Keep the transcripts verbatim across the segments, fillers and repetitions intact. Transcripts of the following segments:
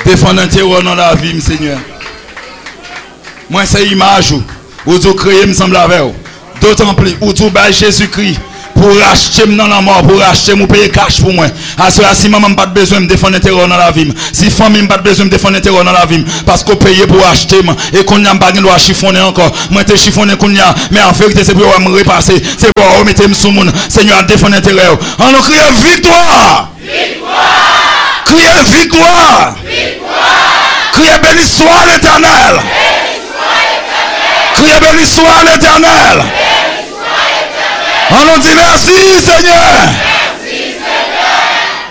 Défendre un terror dans la vie, Seigneur. Moi, c'est image où tu créé, me semble avec vous. D'autant plus, où tu bats Jésus-Christ pour racheter dans la mort, pour racheter mon payer cash pour moi. À ce si maman n'a pas besoin de défendre un terror dans la vie, si famille n'a pas besoin de défendre un terror dans la vie, parce qu'on paye pour acheter, et qu'on n'a pas besoin de chiffonner encore. Moi, je chiffonné qu'on y a, mais en vérité, c'est pour me repasser, c'est pour remettre sous mon Seigneur à défendre un terror. On nous crie victoire! Victoire! Criez victoire! Victoire! Criez béni soit l'Éternel! Criez béni soit l'Éternel! On nous dit merci Seigneur! Merci Seigneur!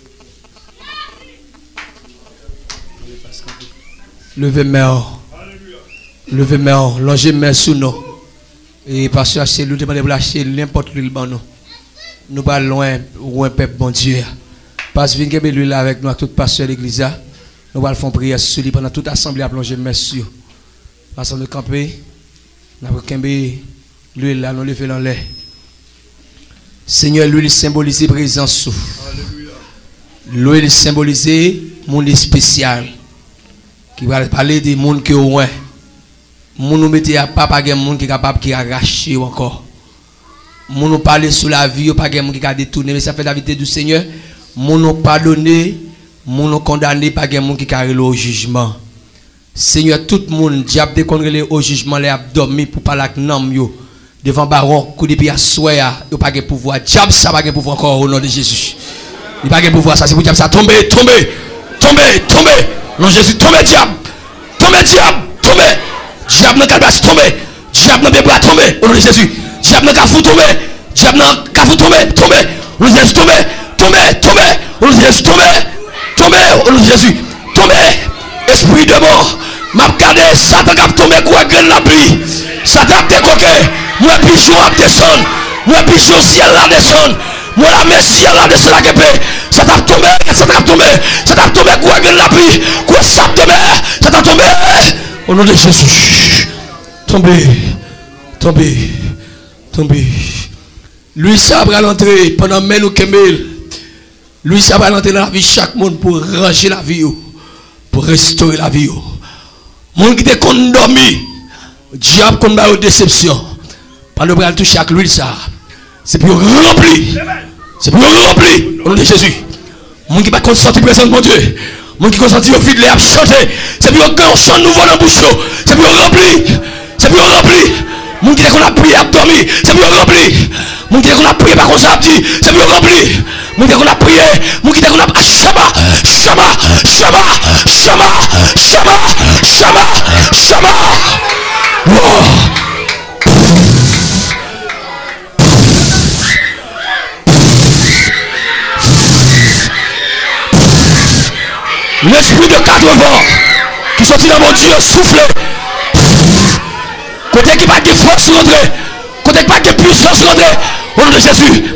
Levez main. Levez main. Longez main sous nous. Et parce que c'est nous demander de lâcher n'importe quel ban nous. Nous pas loin ou un peuple bon Dieu. Parce que nous sommes là avec nous, tout pasteur de l'église. Nous allons faire prière sur lui pendant toute l'assemblée à plonger main sur. Parce que nous camper, nous allons camper l'huile là, nous lever dans l'air. Seigneur, l'huile symbolise présence. L'huile symbolise monde spécial. Qui va parler des monde qui au moins. Moun nous mettez à pas pas gen monde qui est capable qui arracher encore. Moun nous parler sur la vie, pas gen monde qui a détourné, mais ça fait la vérité du Seigneur. Moun nous pardonner, moun nous condamner, pas gen monde qui a au jugement. Seigneur, tout le monde diable décontrôlé au jugement les abdomen pour parler avec nam yo. Devant baron, coup de pied à soya, il pas de pouvoir. Diable ça pas de pouvoir encore au nom de Jésus. Il pas de pouvoir ça, c'est pour diable ça tomber, tomber, tomber, tomber. Non Jésus, tomber diable. Tomber diable, tomber. Diable n'a pas tomber. Diable n'a pas tomber au nom de Jésus. Diable n'a pas tomber. Diable n'a pas tomber, tomber. Au nom de Jésus, tomber, tomber, tomber. Au nom de Jésus, tomber. Tomber au nom de Jésus. Tomber. Esprit de mort. M'a regardé Satan qui a tombé quoi graine la pluie. Satan a décoqué. Moi pigeon a descendre. Moi pigeon ciel la descendre. Moi la mer ciel la descendre la paix. Satan a tombé, Satan a tombé. Satan a tombé quoi graine la pluie. Quoi ça a tombé. Satan a tombé. Au nom de Jésus. Tombé. Tombé. Tombé. Lui ça va l'entrer pendant men ou kemel. Lui ça va l'entrer dans la vie chaque monde pour ranger la vie. Pour restaurer la vie. Monde qui est condamné, diable qu'on a une déception. Par le bras toucher avec l'huile ça. C'est pour remplir. C'est pour remplir au nom de Jésus. Monde qui pas consentir présence mon Dieu. Monde qui consentir au vide les a chanter. C'est pour un chant nouveau dans la bouche. C'est pour remplir. C'est pour remplir. Monde qui qu'on a prié à dormir. C'est pour remplir. Monde qui qu'on a prié par contre dit. C'est pour remplir. Monde qui qu'on a prié. Monde qui qu'on a Shama, Shama, Shama, Shama, Shama, Shama, Shama. L'esprit de quatre-vingts qui sortit dans mon Dieu souffle. Côté qui pas de force rentrer. Côté qui pas de puissance rentrer. Au nom de Jésus.